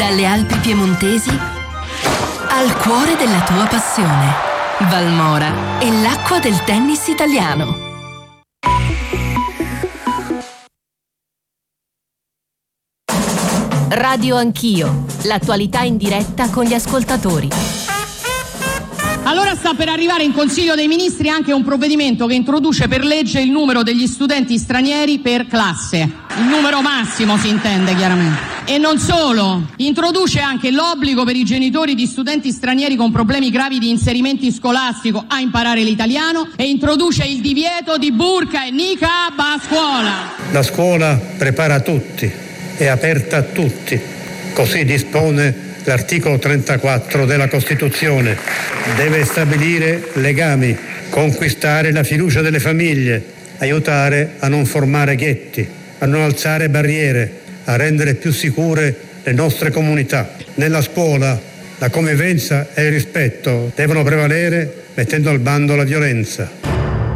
Dalle Alpi piemontesi al cuore della tua passione. Valmora è l'acqua del tennis italiano. Radio Anch'io, l'attualità in diretta con gli ascoltatori. Allora sta per arrivare in Consiglio dei Ministri anche un provvedimento che introduce per legge il numero degli studenti stranieri per classe. Il numero massimo si intende chiaramente. E non solo, introduce anche l'obbligo per i genitori di studenti stranieri con problemi gravi di inserimento scolastico a imparare l'italiano e introduce il divieto di burqa e niqab a scuola. La scuola prepara tutti, è aperta a tutti, così dispone l'articolo 34 della Costituzione. Deve stabilire legami, conquistare la fiducia delle famiglie, aiutare a non formare ghetti, a non alzare barriere, a rendere più sicure le nostre comunità. Nella scuola la convivenza e il rispetto devono prevalere, mettendo al bando la violenza.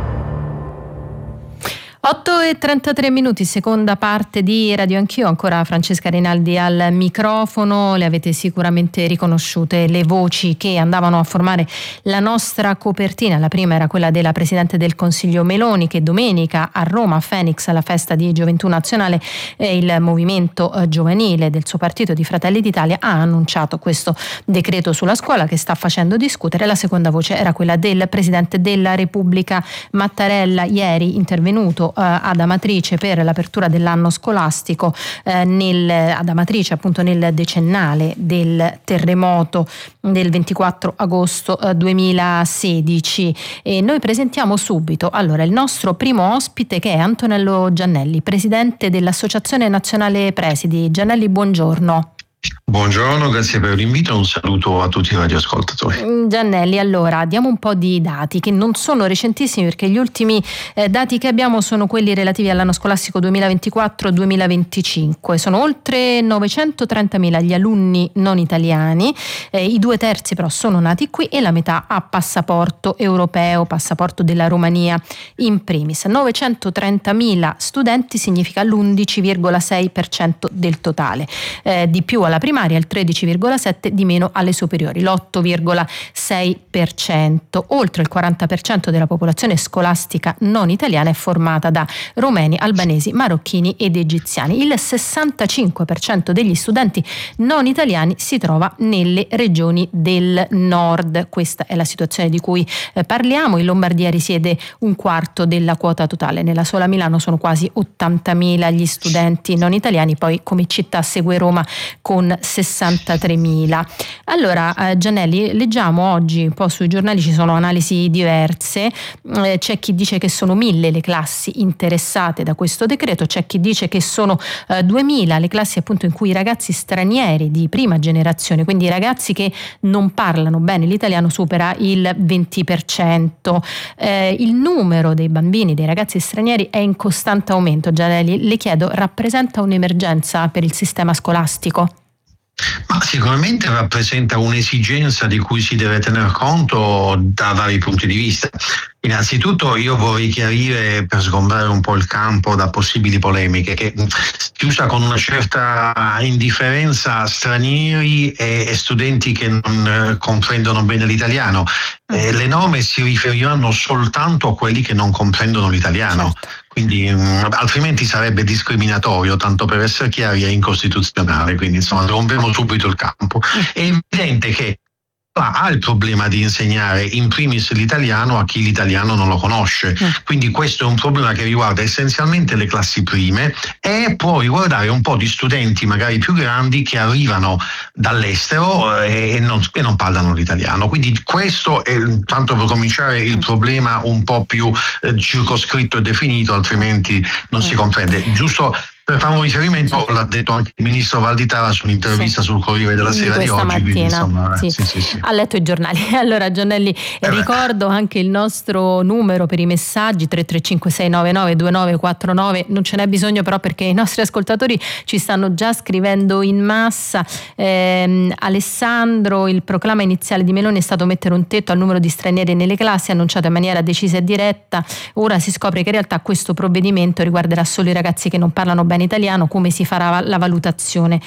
8:33, seconda parte di Radio Anch'io, ancora Francesca Rinaldi al microfono. Le avete sicuramente riconosciute le voci che andavano a formare la nostra copertina. La prima era quella della Presidente del Consiglio Meloni, che domenica a Roma, a Phoenix, alla festa di Gioventù Nazionale, il movimento giovanile del suo partito di Fratelli d'Italia ha annunciato questo decreto sulla scuola che sta facendo discutere. La seconda voce era quella del Presidente della Repubblica Mattarella, ieri intervenuto ad Amatrice per l'apertura dell'anno scolastico, ad Amatrice appunto nel decennale del terremoto del 24 agosto 2016. E noi presentiamo subito allora il nostro primo ospite, che è Antonello Giannelli, presidente dell'Associazione Nazionale Presidi. Giannelli, buongiorno. Buongiorno, grazie per l'invito e un saluto a tutti i radioascoltatori. Giannelli, allora diamo un po' di dati che non sono recentissimi, perché gli ultimi dati che abbiamo sono quelli relativi all'anno scolastico 2024-2025. Sono oltre 930.000 gli alunni non italiani, i 2/3 però sono nati qui e la metà ha passaporto europeo, passaporto della Romania in primis. 930.000 studenti significa l'11,6% del totale, di più alla primaria, il 13,7%, di meno alle superiori, l'8,6%. Oltre il 40% della popolazione scolastica non italiana è formata da romeni, albanesi, marocchini ed egiziani. Il 65% degli studenti non italiani si trova nelle regioni del nord. Questa è la situazione di cui parliamo. In Lombardia risiede un quarto della quota totale. Nella sola Milano sono quasi 80.000 gli studenti non italiani, poi come città segue Roma con 63.000. Allora Giannelli, leggiamo oggi un po' sui giornali, ci sono analisi diverse, c'è chi dice che sono 1.000 le classi interessate da questo decreto, c'è chi dice che sono 2.000 le classi appunto in cui i ragazzi stranieri di prima generazione, quindi i ragazzi che non parlano bene l'italiano, supera il 20%. Il numero dei bambini, dei ragazzi stranieri è in costante aumento. Giannelli, le chiedo, rappresenta un'emergenza per il sistema scolastico? Ma sicuramente rappresenta un'esigenza di cui si deve tener conto da vari punti di vista. Innanzitutto io vorrei chiarire, per sgombrare un po' il campo da possibili polemiche, che si usa con una certa indifferenza stranieri e studenti che non comprendono bene l'italiano. Le norme si riferiranno soltanto a quelli che non comprendono l'italiano. Certo. Quindi altrimenti sarebbe discriminatorio, tanto per essere chiari è incostituzionale, quindi insomma rompiamo subito il campo. È evidente che ha il problema di insegnare in primis l'italiano a chi l'italiano non lo conosce, quindi questo è un problema che riguarda essenzialmente le classi prime e può riguardare un po' di studenti magari più grandi che arrivano dall'estero e non parlano l'italiano, quindi questo è, tanto per cominciare, il problema un po' più circoscritto e definito, altrimenti non si comprende. Giusto per fare un riferimento, l'ha detto anche il ministro Valditara su un'intervista sul Corriere della Sera di oggi. Mattina. Quindi, insomma, sì. Ha letto i giornali. Allora Giannelli, ricordo anche il nostro numero per i messaggi, 335-699-2949. Non ce n'è bisogno però, perché i nostri ascoltatori ci stanno già scrivendo in massa. Alessandro, il proclama iniziale di Meloni è stato mettere un tetto al numero di stranieri nelle classi, annunciato in maniera decisa e diretta. Ora si scopre che in realtà questo provvedimento riguarderà solo i ragazzi che non parlano bene italiano. Come si farà la valutazione